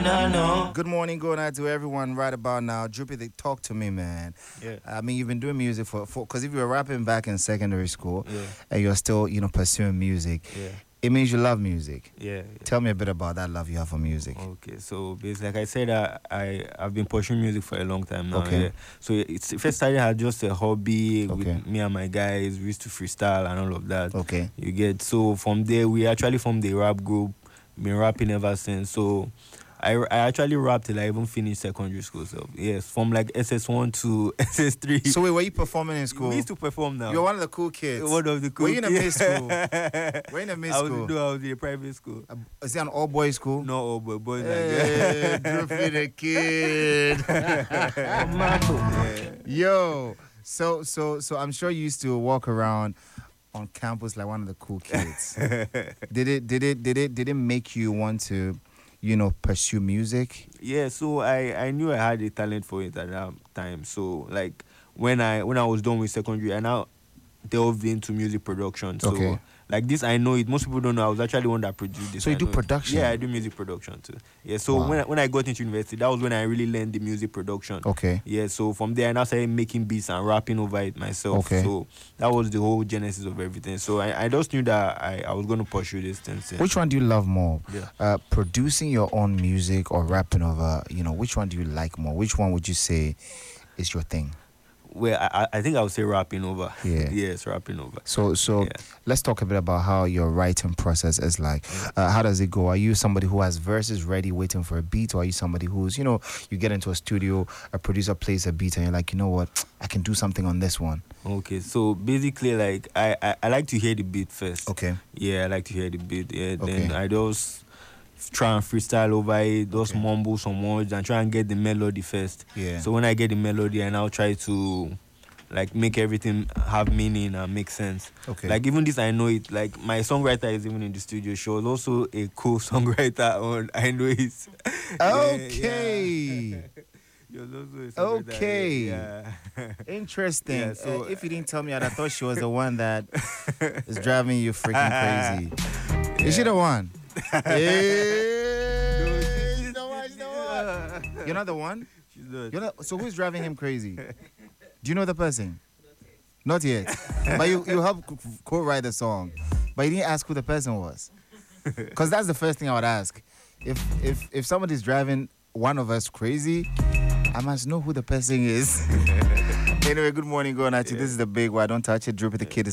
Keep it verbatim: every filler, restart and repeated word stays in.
I know. Good morning, going out to everyone right about now. Droopy, they talk to me, man. Yeah. I mean, you've been doing music for, for, because if you were rapping back in secondary school, Yeah. and you're still, you know, pursuing music, Yeah. it means you love music. Yeah. yeah. Tell me a bit about that love you have for music. Okay, so basically, like I said, I, I I've been pursuing music for a long time now. Okay. Yeah. So it's it first started as just a hobby Okay. with me and my guys. We used to freestyle and all of that. Okay. You get, so from there we actually formed a rap group. Been rapping ever since. So I, I actually rapped till I even finished secondary school. So yes, from like S S one to S S three. So wait, were you performing in school? We used to perform now. You're one of the cool kids. One of the cool Were you in a mid kids. school? Were you in a mid I was, school? no, I was in a private school. Uh, Is it an all boys school? No, oh, but boys Hey, like that. Droopy the kid. Yeah. Yo, so so so I'm sure you used to walk around on campus like one of the cool kids. did it did it did it did it make you want to, you know, pursue music? Yeah, so I, I knew I had a talent for it at that time. So like when I when I was done with secondary, I now delved into music production. So Okay. like this, I know it. Most people don't know. I was actually the one that produced this. So you I do know it. production? Yeah, I do music production too. Yeah, so Wow. when I, when I got into university, that was when I really learned the music production. Okay. Yeah, so from there I now started making beats and rapping over it myself. Okay. So that was the whole genesis of everything. So I, I just knew that I, I was going to pursue this thing. since- Which one do you love more? Yeah. Uh, producing your own music or rapping over, you know, which one do you like more? Which one would you say is your thing? Well, I, I I think I would say rapping over. Yeah. Yes, rapping over. So so Yeah. let's talk a bit about how your writing process is like. Uh, how does it go? Are you somebody who has verses ready waiting for a beat, or are you somebody who's, you know, you get into a studio, a producer plays a beat and you're like, you know what, I can do something on this one? Okay, so basically, like I, I, I like to hear the beat first. Okay. Yeah, I like to hear the beat. Yeah, Okay. then I just try and freestyle over it, just Okay. mumble some words and try and get the melody first. Yeah. So when I get the melody, I now try to like make everything have meaning and make sense. Okay. Like even this, I know it. Like my songwriter is even in the studio. She was also a co-songwriter on I Know It. Okay. She was also a songwriter. Okay. Yeah. Interesting. Yeah, so- Uh, if you didn't tell me, I'd have thought she was the one that is driving you freaking crazy. Is she the one? Hey, she's the one, she's the one. You're not the one? She's not. You're not, so who's driving him crazy? Do you know the person? Not yet. But you, you helped co- co-write the song. But you didn't ask who the person was. Because that's the first thing I would ask. If if if somebody's driving one of us crazy, I must know who the person is. Anyway, good morning, going at you. This is the big one. Don't touch it. Droopy the kid is